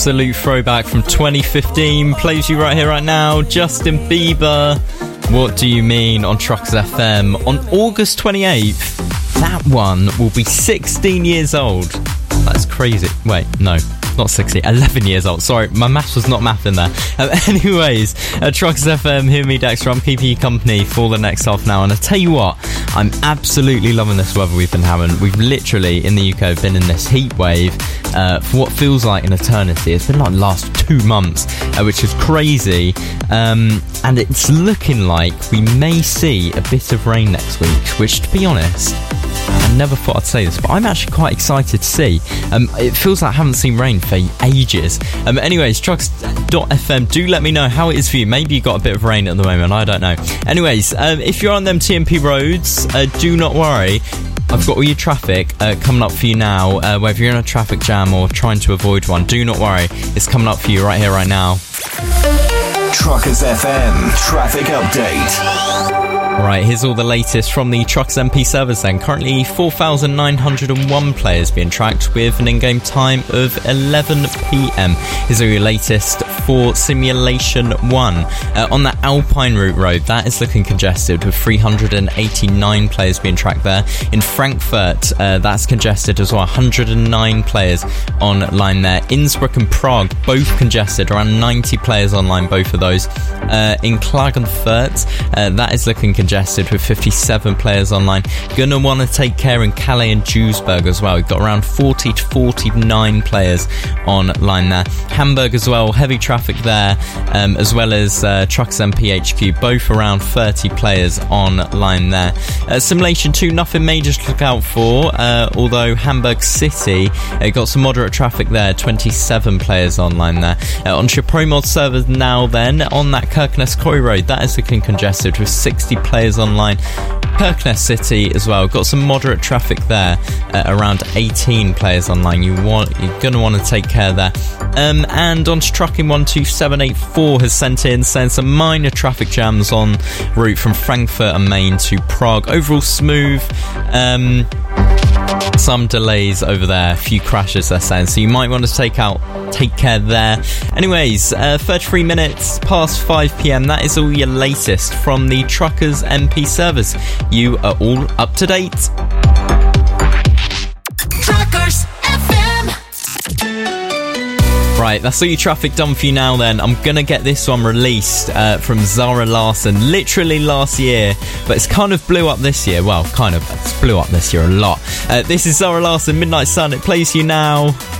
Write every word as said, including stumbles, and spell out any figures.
absolute throwback from twenty fifteen. Plays you right here, right now. Justin Bieber, What Do You Mean, on Truckers F M. On August twenty-eighth, that one will be sixteen years old. That's crazy. Wait, no. Not sixteen, eleven years old. Sorry, my maths was not math in there. Um, anyways, uh, Truckers F M, here me, Dexter. I'm keeping you company for the next half an hour. And I tell you what, I'm absolutely loving this weather we've been having. We've literally, in the U K, been in this heat wave uh, for what feels like an eternity. It's been like the last two months, uh, which is crazy. Um, and it's looking like we may see a bit of rain next week, which, to be honest, I never thought I'd say this, but I'm actually quite excited to see. Um, it feels like I haven't seen rain for ages. Um, anyways, trucks dot f m, do let me know how it is for you. Maybe you got a bit of rain at the moment, I don't know. Anyways, um, if you're on them T M P roads, uh, do not worry. I've got all your traffic uh, coming up for you now. Uh, whether you're in a traffic jam or trying to avoid one, do not worry. It's coming up for you right here, right now. Truckers F M Traffic Update. Right, here's all the latest from the Truckers M P servers then. Currently four thousand nine hundred one players being tracked with an in-game time of eleven p m. Here's all your latest for Simulation one. Uh, on the Alpine Route Road, that is looking congested with three hundred eighty-nine players being tracked there. In Frankfurt, uh, that's congested as well, one hundred nine players online there. Innsbruck and Prague, both congested, around ninety players online, both of those. Uh, in Klagenfurt, uh, that is looking congested. congested with fifty-seven players online. Gonna want to take care in Calais and Duisburg as well. We've got around forty to forty-nine players online there. Hamburg as well, heavy traffic there, um, as well as uh, Trucks M P H Q, both around thirty players online there. Uh, Simulation two, nothing major to look out for, uh, although Hamburg City uh, got some moderate traffic there, twenty-seven players online there. Uh, on your ProMod servers now then, on that Kirkenes Corrie Road, that is looking congested with sixty players online. Kirkenes City as well, got some moderate traffic there, uh, around eighteen players online. You want, you're going to want to take care there. Um, and on to Trucking one two seven eight four has sent in saying some minor traffic jams on route from Frankfurt and Main to Prague. Overall smooth. Um, some delays over there, a few crashes they're saying, so you might want to take out take care there. Anyways, uh, thirty-three minutes past five p m, that is all your latest from the Truckers M P servers. You are all up to date. Truckers F M. Right, that's all your traffic done for you now then. I'm gonna get this one released uh, from Zara Larsson literally last year, but it's kind of blew up this year. Well, kind of, it's blew up this year a lot. Uh, this is Zara Larsson, Midnight Sun. It plays you now.